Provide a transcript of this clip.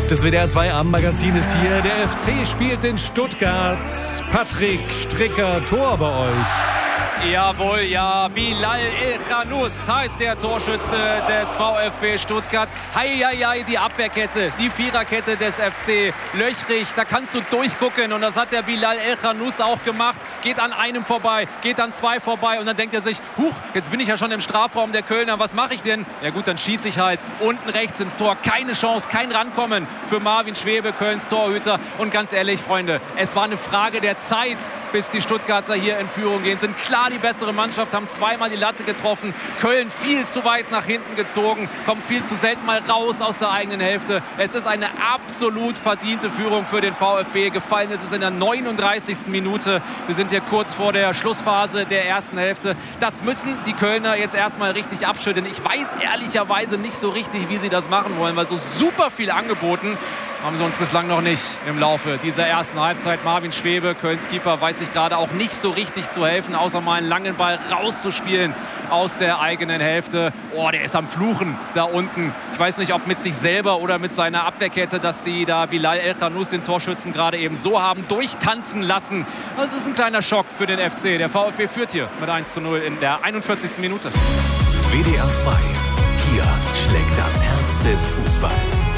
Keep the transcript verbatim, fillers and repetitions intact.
Das W D R zwei Abendmagazin ist hier. Der F C spielt in Stuttgart. Patrick Stricker, Tor bei euch. Jawohl, ja. Bilal El-Khanous heißt der Torschütze des VfB Stuttgart. Heieiei, die Abwehrkette, die Viererkette des F C. Löchrig, da kannst du durchgucken. Und das hat der Bilal El-Khanous auch gemacht. Geht an einem vorbei, geht an zwei vorbei. Und dann denkt er sich, huch, jetzt bin ich ja schon im Strafraum der Kölner. Was mache ich denn? Ja gut, dann schieße ich halt unten rechts ins Tor. Keine Chance, kein Rankommen für Marvin Schwebe, Kölns Torhüter. Und ganz ehrlich, Freunde, es war eine Frage der Zeit, bis die Stuttgarter hier in Führung gehen. Sind klar die bessere Mannschaft, haben zweimal die Latte getroffen. Köln viel zu weit nach hinten gezogen, kommt viel zu selten mal raus aus der eigenen Hälfte. Es ist eine absolut verdiente Führung für den VfB. Gefallen ist es in der neununddreißigsten Minute. Wir sind hier kurz vor der Schlussphase der ersten Hälfte. Das müssen die Kölner jetzt erstmal richtig abschütteln. Ich weiß ehrlicherweise nicht so richtig, wie sie das machen wollen, weil so super viel angeboten haben sie uns bislang noch nicht im Laufe dieser ersten Halbzeit. Marvin Schwebe, Kölns Keeper, weiß sich gerade auch nicht so richtig zu helfen, außer mal einen langen Ball rauszuspielen aus der eigenen Hälfte. Oh, der ist am Fluchen da unten. Ich weiß nicht, ob mit sich selber oder mit seiner Abwehrkette, dass sie da Bilal El-Khanous, den Torschützen, gerade eben so haben durchtanzen lassen. Das ist ein kleiner Schock für den F C. Der VfB führt hier mit eins zu null in der einundvierzigsten Minute. W D R zwei. Hier schlägt das Herz des Fußballs.